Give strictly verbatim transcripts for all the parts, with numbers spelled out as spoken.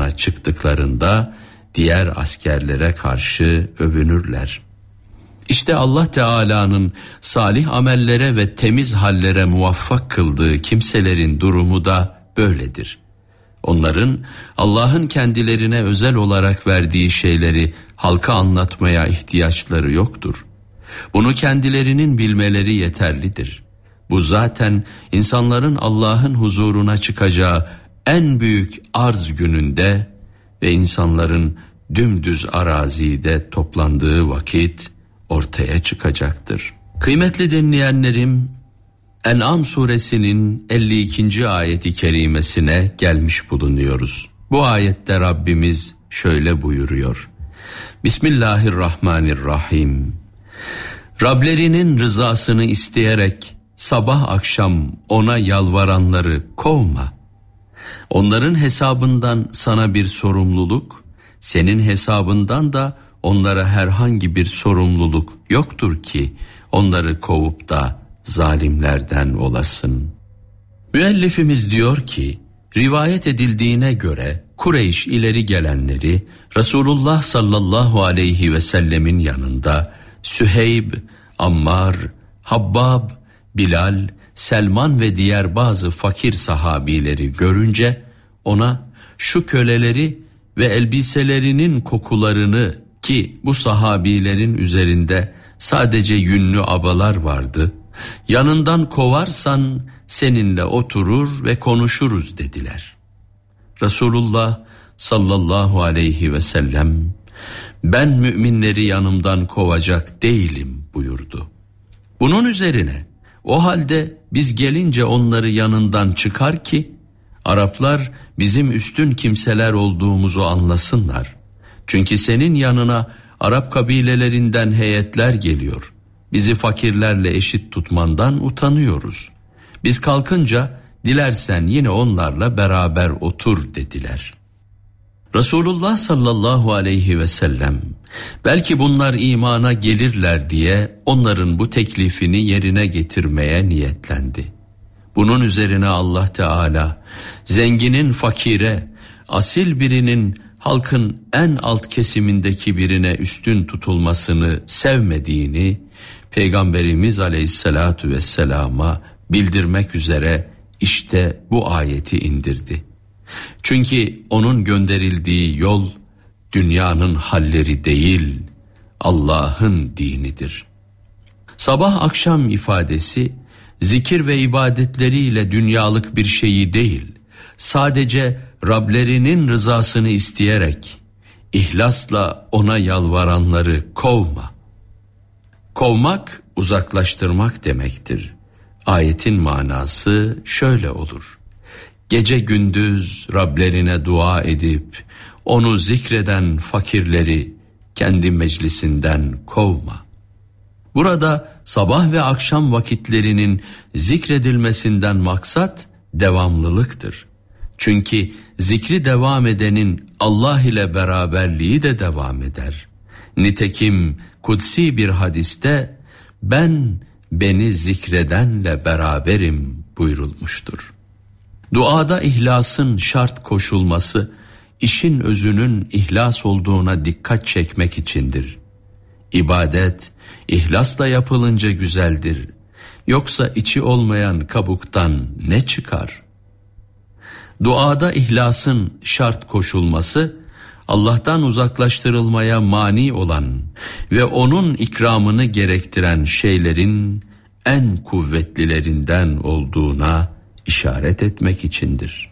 meydana çıktıklarında diğer askerlere karşı övünürler. İşte Allah Teala'nın salih amellere ve temiz hallere muvaffak kıldığı kimselerin durumu da böyledir. Onların Allah'ın kendilerine özel olarak verdiği şeyleri halka anlatmaya ihtiyaçları yoktur. Bunu kendilerinin bilmeleri yeterlidir. Bu zaten insanların Allah'ın huzuruna çıkacağı en büyük arz gününde ve insanların dümdüz arazide toplandığı vakit ortaya çıkacaktır. Kıymetli dinleyenlerim, En'am suresinin elli ikinci ayeti kerimesine gelmiş bulunuyoruz. Bu ayette Rabbimiz şöyle buyuruyor. Bismillahirrahmanirrahim. Rablerinin rızasını isteyerek sabah akşam ona yalvaranları kovma. Onların hesabından sana bir sorumluluk, senin hesabından da onlara herhangi bir sorumluluk yoktur ki onları kovup da zalimlerden olasın. Müellifimiz diyor ki, rivayet edildiğine göre Kureyş ileri gelenleri Resulullah sallallahu aleyhi ve sellemin yanında Süheyb, Ammar, Habbab, Bilal, Selman ve diğer bazı fakir sahabileri görünce ona şu köleleri ve elbiselerinin kokularını, ki bu sahabilerin üzerinde sadece yünlü abalar vardı, yanından kovarsan seninle oturur ve konuşuruz dediler. Resulullah sallallahu aleyhi ve sellem ben müminleri yanımdan kovacak değilim buyurdu. Bunun üzerine o halde biz gelince onları yanından çıkar ki Araplar bizim üstün kimseler olduğumuzu anlasınlar. Çünkü senin yanına Arap kabilelerinden heyetler geliyor. Bizi fakirlerle eşit tutmandan utanıyoruz. Biz kalkınca dilersen yine onlarla beraber otur dediler. Resulullah sallallahu aleyhi ve sellem belki bunlar imana gelirler diye onların bu teklifini yerine getirmeye niyetlendi. Bunun üzerine Allah Teala zenginin fakire, asil birinin halkın en alt kesimindeki birine üstün tutulmasını sevmediğini Peygamberimiz Aleyhisselatu Vesselam'a bildirmek üzere işte bu ayeti indirdi. Çünkü onun gönderildiği yol dünyanın halleri değil, Allah'ın dinidir. Sabah akşam ifadesi zikir ve ibadetleriyle dünyalık bir şeyi değil, sadece Rablerinin rızasını isteyerek ihlasla ona yalvaranları kovma. Kovmak uzaklaştırmak demektir. Ayetin manası şöyle olur. Gece gündüz Rablerine dua edip onu zikreden fakirleri kendi meclisinden kovma. Burada sabah ve akşam vakitlerinin zikredilmesinden maksat devamlılıktır. Çünkü zikri devam edenin Allah ile beraberliği de devam eder. Nitekim kutsi bir hadiste ben beni zikredenle beraberim buyurulmuştur. Duada ihlasın şart koşulması işin özünün ihlas olduğuna dikkat çekmek içindir. İbadet ihlasla yapılınca güzeldir. Yoksa içi olmayan kabuktan ne çıkar? Duada ihlasın şart koşulması Allah'tan uzaklaştırılmaya mani olan ve onun ikramını gerektiren şeylerin en kuvvetlilerinden olduğuna işaret etmek içindir.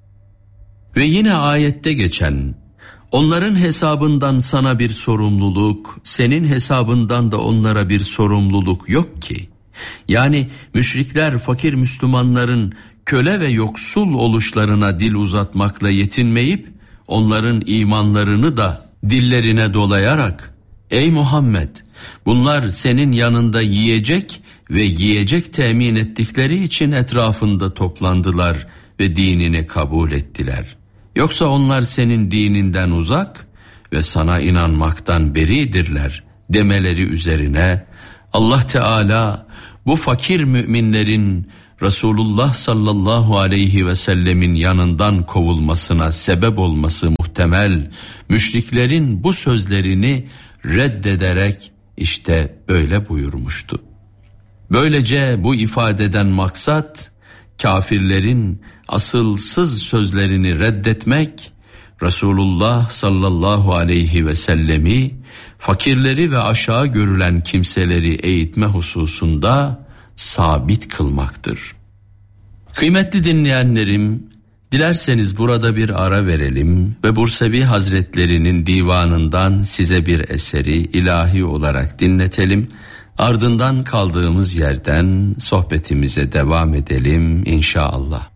Ve yine ayette geçen onların hesabından sana bir sorumluluk, senin hesabından da onlara bir sorumluluk yok ki. Yani müşrikler fakir Müslümanların köle ve yoksul oluşlarına dil uzatmakla yetinmeyip onların imanlarını da dillerine dolayarak ey Muhammed bunlar senin yanında yiyecek ve giyecek temin ettikleri için etrafında toplandılar ve dinini kabul ettiler. Yoksa onlar senin dininden uzak ve sana inanmaktan beridirler demeleri üzerine Allah Teala bu fakir müminlerin Resulullah sallallahu aleyhi ve sellemin yanından kovulmasına sebep olması muhtemel müşriklerin bu sözlerini reddederek işte böyle buyurmuştu. Böylece bu ifadeden maksat kafirlerin asılsız sözlerini reddetmek, Resulullah sallallahu aleyhi ve sellemi fakirleri ve aşağı görülen kimseleri eğitme hususunda sabit kılmaktır. Kıymetli dinleyenlerim, dilerseniz burada bir ara verelim ve Bursevi Hazretlerinin divanından size bir eseri ilahi olarak dinletelim. Ardından kaldığımız yerden sohbetimize devam edelim inşallah.